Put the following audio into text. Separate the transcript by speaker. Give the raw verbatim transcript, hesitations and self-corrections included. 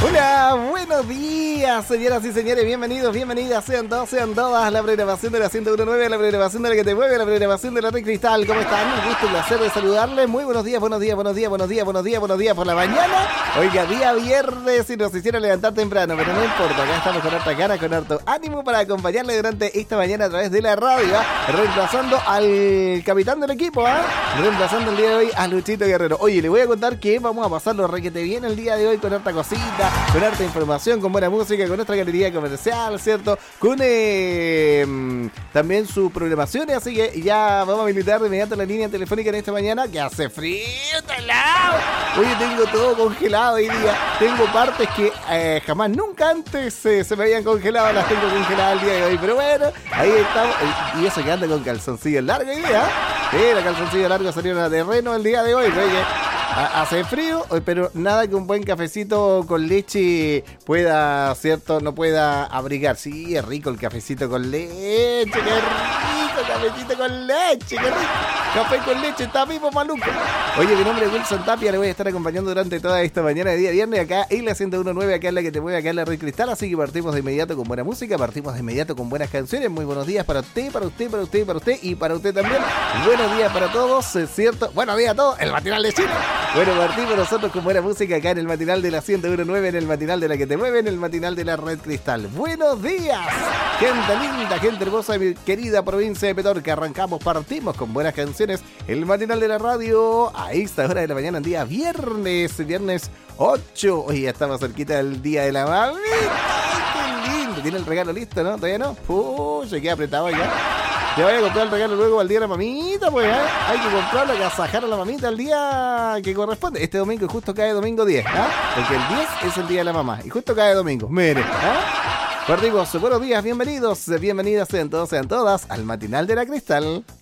Speaker 1: Hola, buenos días, señoras y señores, bienvenidos, bienvenidas, sean todos, sean todas a la programación de la ciento uno punto nueve, a la programación de la que te mueve, a la programación de la Red Cristal. ¿Cómo están? Un gusto, un placer de saludarles. Muy buenos días, buenos días, buenos días, buenos días, buenos días, buenos días por la mañana. Oiga, día viernes y nos hicieron levantar temprano, pero no importa, acá estamos con harta cara, con harto ánimo para acompañarle durante esta mañana a través de la radio, ¿eh? reemplazando al capitán del equipo, ¿eh? reemplazando el día de hoy a Luchito Guerrero. Oye, le voy a contar que vamos a pasarlo requete bien el día de hoy con harta cosita, con harta información, con buena música, con nuestra galería comercial, ¿cierto? Con eh, también su programación, así que ya vamos a habilitar de inmediato la línea telefónica en esta mañana, que hace frío, está helado. Oye, tengo todo congelado hoy día, tengo partes que eh, jamás, nunca antes eh, se me habían congelado, las tengo congeladas el día de hoy, pero bueno, ahí estamos, y eso que anda con calzoncillos largos hoy día, sí, los calzoncillos largos salieron a terreno el día de hoy, oye. Hace frío, pero nada que un buen cafecito con leche pueda, ¿cierto? No pueda abrigar. Sí, es rico el cafecito con leche, qué rico, cafecito con leche, qué rico. Café con leche, está vivo, maluco. Oye, mi nombre es Wilson Tapia, le voy a estar acompañando durante toda esta mañana de día viernes acá en la ciento uno punto nueve, acá en la que te mueve, acá en la Red Cristal, así que partimos de inmediato con buena música, partimos de inmediato con buenas canciones. Muy buenos días para usted, para usted, para usted, para usted y para usted también. Buenos días para todos, es cierto. Buenos días a todos, el matinal de Chile. Bueno, partimos nosotros con buena música acá en el matinal de la ciento uno punto nueve, en el matinal de la que te mueve, en el matinal de la Red Cristal. Buenos días, gente linda, gente hermosa de mi querida provincia de Petorca. Arrancamos, partimos con buenas canciones. El matinal de la radio a esta hora de la mañana, en día viernes, viernes ocho. Oye, ya estamos cerquita del día de la mamita. ¡Ay, qué lindo! ¿Tiene el regalo listo, no? ¿Todavía no? ¡Puh! Se queda apretado ya. Te voy a comprar el regalo luego al día de la mamita, pues, ¿eh? Hay que comprarlo, agasajar a la mamita el día que corresponde. Este domingo justo cae domingo diez, ¿ah? ¿eh? Porque el diez es el día de la mamá y justo cae domingo. Mire, ¿ah? ¿eh? Partimos, buenos días, bienvenidos, bienvenidas sean todos, sean todas al matinal de la Cristal.